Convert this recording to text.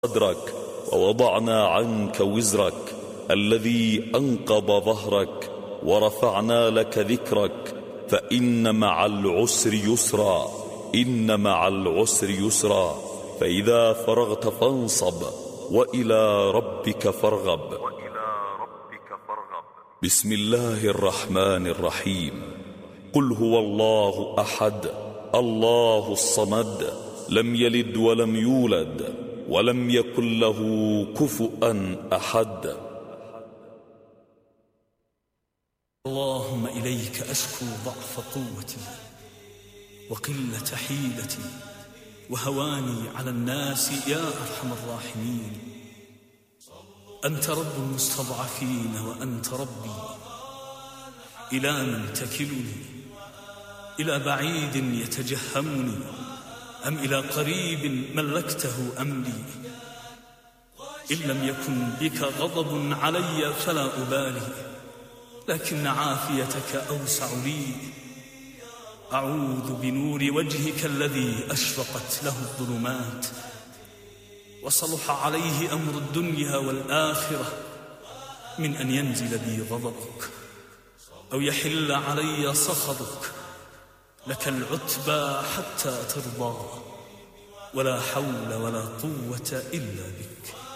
صدرك ووضعنا عنك وزرك الذي أنقض ظهرك ورفعنا لك ذكرك فإن مع العسر يسرا إن مع العسر يسرا فإذا فرغت فانصب وإلى ربك فارغب. بسم الله الرحمن الرحيم. قل هو الله أحد الله الصمد لم يلد ولم يولد ولم يكن له كفؤا أحد. اللهم إليك أشكو ضعف قوتي وقلة حيلتي وهواني على الناس يا أرحم الراحمين. أنت رب المستضعفين وأنت ربي. إلى من تكلني؟ إلى بعيد يتجهمني أم إلى قريب ملكته أمري؟ إن لم يكن بك غضب علي فلا أبالي لكن عافيتك أوسع لي. أعوذ بنور وجهك الذي أشرقت له الظلمات وصلح عليه أمر الدنيا والآخرة من أن ينزل بي غضبك أو يحل علي سخطك. لك العتبى حتى ترضى ولا حول ولا قوة إلا بك.